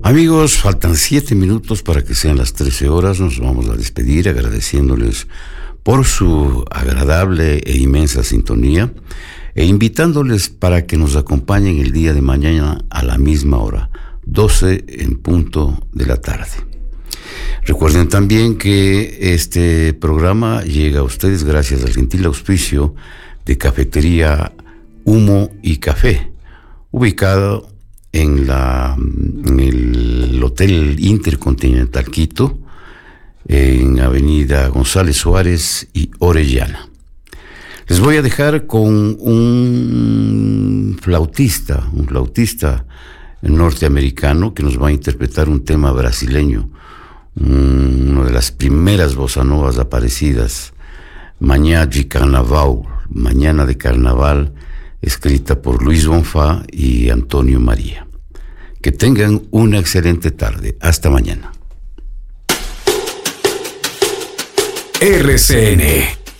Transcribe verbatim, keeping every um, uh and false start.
Amigos, faltan siete minutos para que sean las trece horas. Nos vamos a despedir agradeciéndoles por su agradable e inmensa sintonía e invitándoles para que nos acompañen el día de mañana a la misma hora, doce en punto de la tarde. Recuerden también que este programa llega a ustedes gracias al gentil auspicio de Cafetería Humo y Café, ubicado en, la, en el Hotel Intercontinental Quito, en Avenida González Suárez y Orellana. Les voy a dejar con un flautista, un flautista norteamericano que nos va a interpretar un tema brasileño, una de las primeras bossa novas aparecidas, Manhã de Carnaval, Mañana de Carnaval, escrita por Luis Bonfá y Antonio María. Que tengan una excelente tarde. Hasta mañana. R C N